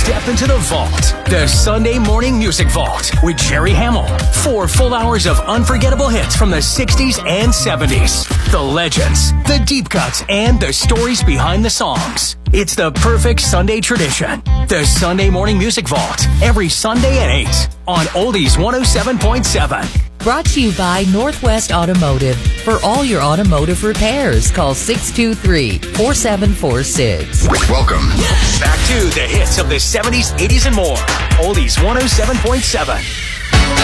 step into the vault. The Sunday Morning Music Vault with Jerry Hamill. 4 full hours of unforgettable hits from the 60s and 70s. The legends, the deep cuts, and the stories behind the songs. It's the perfect Sunday tradition. The Sunday Morning Music Vault. Every Sunday at 8 on Oldies 107.7. Brought to you by Northwest Automotive. For all your automotive repairs, call 623-4746. Welcome back to the hits of the 70s, 80s, and more. Oldies 107.7.